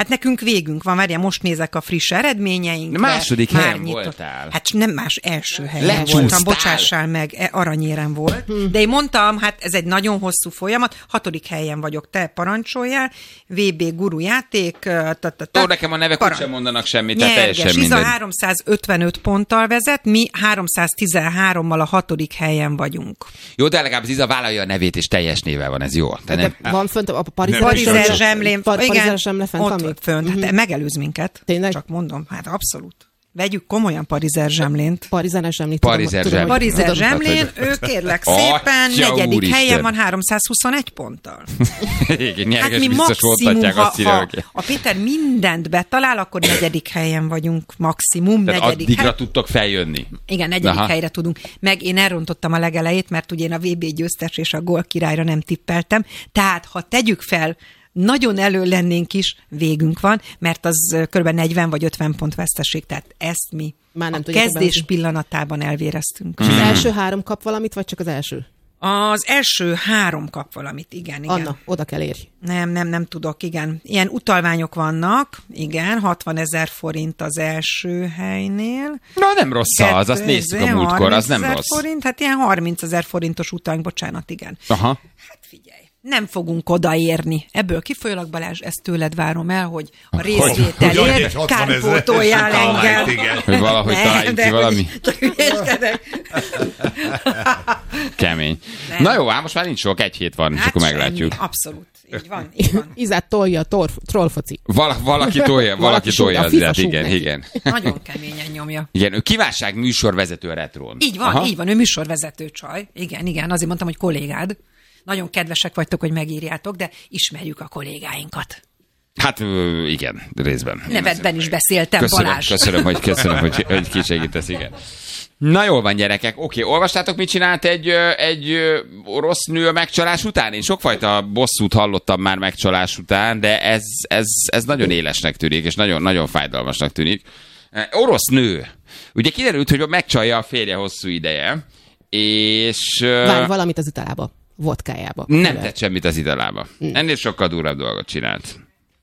Hát nekünk végünk van, várjál, most nézek a friss eredményeinkre. Második helyen voltál. Hát nem első helyen voltam, bocsássál meg, aranyérem volt. De én mondtam, hát ez egy nagyon hosszú folyamat, 6. helyen vagyok, te parancsoljál, VB guru játék. Nekem a nevek úgysem mondanak semmit, tehát teljesen mindegy. Iza 355 ponttal vezet, mi 313-mal a 6. helyen vagyunk. Jó, de legalább Iza vállalja a nevét, és teljes névvel van, ez jó. De van fönt a Parizer zsemlén. Parizer zsemle fent van még? Fönt, hát megelőz minket. Tényleg? Csak mondom, hát abszolút. Vegyük komolyan Parizer zsemlént. Parizer zsemlét. Parizer zsemlén, ő kérlek szépen, 4. helyen van 321 ponttal. Hát mi maximum, ha a Péter mindent betalál, akkor 4. helyen vagyunk, maximum. Tehát addigra tudtok feljönni. Igen, 4. helyre tudunk. Meg én elrontottam a legelejét, mert ugye én a VB győztes és a gól királyra nem tippeltem. Tehát, ha tegyük fel, nagyon elő lennénk is, végünk van, mert az kb. 40 vagy 50 pont veszteség, tehát ezt mi már nem a kezdés pillanatában elvéreztünk. És az első 3 kap valamit, vagy csak az első? Az első 3 kap valamit, igen. Anna, oda kell érj. Nem tudok, igen. Ilyen utalványok vannak, igen, 60 000 forint az első helynél. Na, nem rossz az, azt néztük a múltkor, az nem rossz. Forint, hát ilyen 30 000 forintos utalvány, bocsánat, igen. Aha. Hát figyelj. Nem fogunk odaérni. Ebből kifolyólag, Balázs, ezt tőled várom el, hogy a részvételért kárpótoljál engem. Hogy valahogy találjuk ki valami. Kemény. Nem. Na jó, most már nincs sok, 1 hét van, és akkor meglátjuk. Abszolút. Így van. Izát tolja a trollfoci. Valaki tolja az ilyet, igen. Nagyon keményen nyomja. Igen, ő kívánság műsorvezető a Retrón. Így van, ő műsorvezető csaj. Igen, azért mondtam, hogy kollégád. Nagyon kedvesek vagytok, hogy megírjátok, de ismerjük a kollégáinkat. Hát igen, részben. Nevedben is beszéltem, Balázs. Köszönöm, hogy kisegítesz, igen. Na jól van, gyerekek. Oké, olvastátok, mit csinált egy orosz nő a megcsalás után? Én sokfajta bosszút hallottam már megcsalás után, de ez nagyon élesnek tűnik, és nagyon, nagyon fájdalmasnak tűnik. Orosz nő. Ugye kiderült, hogy megcsalja a férje hosszú ideje, és... Várj valamit az italába. Vodkájába. Nem tett semmit az italába. Ennél sokkal durvább dolgot csinált.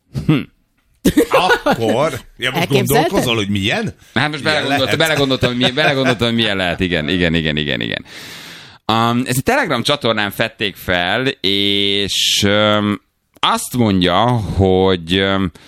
Akkor? Ja, most gondolkozol, hogy milyen? Hát most belegondoltam, hogy milyen lehet. Igen. Ez a Telegram csatornán fedték fel, és azt mondja, hogy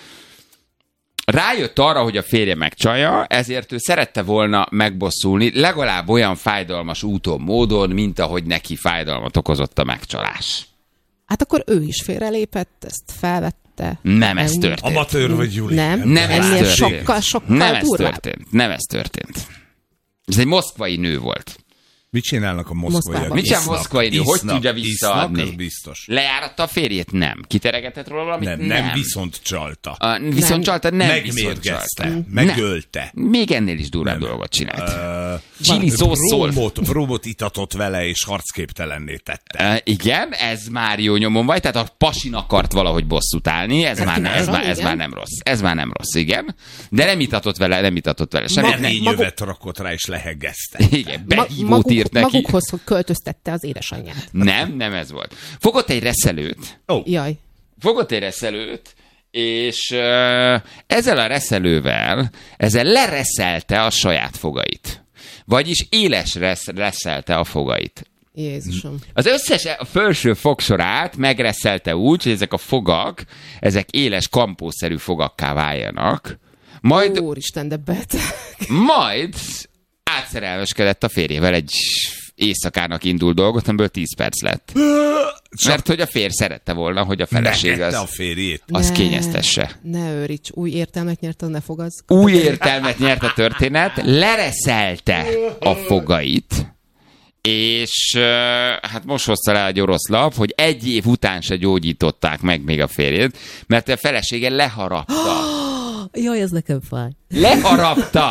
rájött arra, hogy a férje megcsalja, ezért ő szerette volna megbosszulni legalább olyan fájdalmas úton, módon, mint ahogy neki fájdalmat okozott a megcsalás. Hát akkor ő is félrelépett, ezt felvette. Nem ez történt. Amatőr vagy, Júli? Nem ez történt. Sokkal Nem ez történt. Ez egy moszkvai nő volt. Mit csinálnak a moszkvaiak? Mit csinál moszkvai nő? Hogy tudja visszaadni? Isznak, biztos. Lejáratta a férjét? Nem. Kiteregetett róla valamit? Nem, viszont csalta. Megmérgezte. Megölte. Még ennél is durvább dolgot csinált. Chili szószól. Brómot itatott vele, és harcképtelenné tette. Igen, ez már jó nyomon vagy, tehát a pasin akart valahogy bosszút állni, ez már nem rossz. Ez már nem rossz, igen. De nem itatott vele semmit. Magánnyövet rakott rá, és lehegezte. Igen, behívót írt neki. Magukhoz költöztette az édesanyját. Nem ez volt. Fogott egy reszelőt. Jaj. Fogott egy reszelőt, és ezzel a reszelővel lereszelte a saját fogait. Vagyis éles reszelte a fogait. Jézusom. Az összes a felső fogsorát megreszelte úgy, hogy ezek a fogak, ezek éles kampószerű fogakká váljanak. Majd, Úristen, de beteg. Majd átszerelmeskedett a férjével egy éjszakának indult dolgot, amiből 10 perc lett. Mert hogy a férj szerette volna, hogy a feleség az, a férjét. Az kényeztesse. Ne őríts, új értelmet nyert, ne fogazz. Új értelmet nyert a történet, lereszelte a fogait, és hát most hozta le egy orosz lap, hogy 1 év után se gyógyították meg még a férjét, mert a felesége leharapta. Jaj, ez nekem fáj. Leharapta!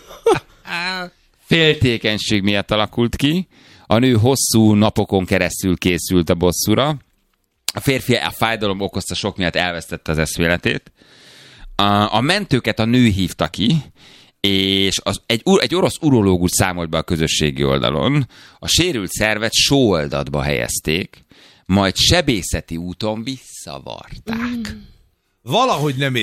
Féltékenység miatt alakult ki. A nő hosszú napokon keresztül készült a bosszúra. A férfi a fájdalom okozta sok miatt elvesztette az eszméletét. A mentőket a nő hívta ki, és egy orosz urológus számolt be a közösségi oldalon. A sérült szervet sóoldatba helyezték, majd sebészeti úton visszavarták. Valahogy nem